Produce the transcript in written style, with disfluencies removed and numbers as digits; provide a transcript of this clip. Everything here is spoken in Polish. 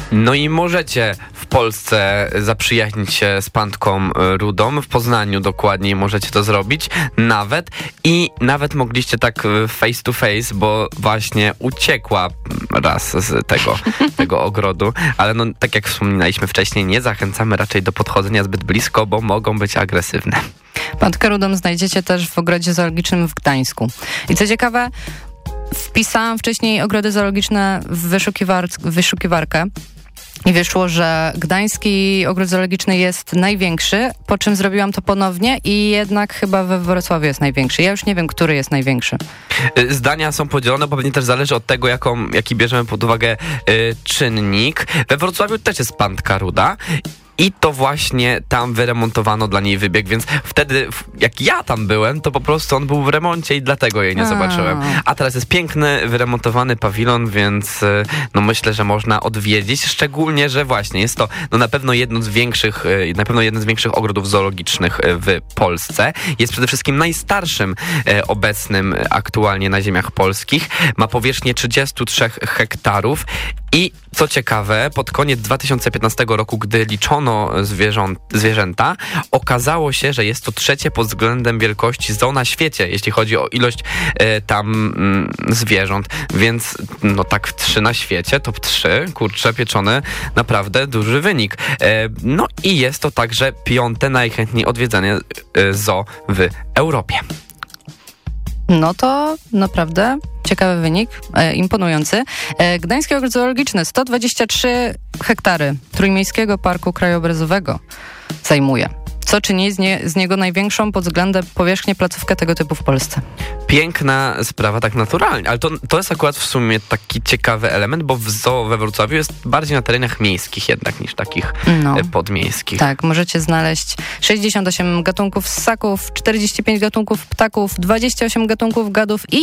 No i możecie w Polsce zaprzyjaźnić się z Pantką Rudą, w Poznaniu dokładniej możecie to zrobić, nawet mogliście tak face to face, bo właśnie uciekła raz z tego ogrodu, ale no tak jak wspominaliśmy wcześniej, nie zachęcamy raczej do podchodzenia zbyt blisko, bo mogą być agresywne. Pantkę Rudą znajdziecie też w ogrodzie zoologicznym w Gdańsku. I co ciekawe, wpisałam wcześniej ogrody zoologiczne w wyszukiwarkę i wyszło, że Gdański Ogród Zoologiczny jest największy, po czym zrobiłam to ponownie i jednak chyba we Wrocławiu jest największy. Ja już nie wiem, który jest największy. Zdania są podzielone, bo pewnie też zależy od tego, jaki bierzemy pod uwagę czynnik. We Wrocławiu też jest Pantka Ruda. I to właśnie tam wyremontowano dla niej wybieg, więc wtedy, jak ja tam byłem, to po prostu on był w remoncie i dlatego jej nie zobaczyłem. A teraz jest piękny, wyremontowany pawilon, więc no myślę, że można odwiedzić, szczególnie, że właśnie jest to na pewno jeden z większych ogrodów zoologicznych w Polsce. Jest przede wszystkim najstarszym obecnym aktualnie na ziemiach polskich. Ma powierzchnię 33 hektarów. I co ciekawe, pod koniec 2015 roku, gdy liczono zwierzęta, okazało się, że jest to trzecie pod względem wielkości zoo na świecie, jeśli chodzi o ilość tam zwierząt. Więc no tak 3 na świecie, top 3, kurczę, pieczony, naprawdę duży wynik. No i jest to także 5. najchętniej odwiedzane zoo w Europie. No to naprawdę ciekawy wynik, imponujący. Gdański Ogród Zoologiczny, 123 hektary Trójmiejskiego Parku Krajobrazowego zajmuje, co czyni z niego największą pod względem powierzchni placówkę tego typu w Polsce. Piękna sprawa, tak naturalnie, ale to jest akurat w sumie taki ciekawy element, bo w zoo we Wrocławiu jest bardziej na terenach miejskich jednak niż takich podmiejskich. Tak, możecie znaleźć 68 gatunków ssaków, 45 gatunków ptaków, 28 gatunków gadów i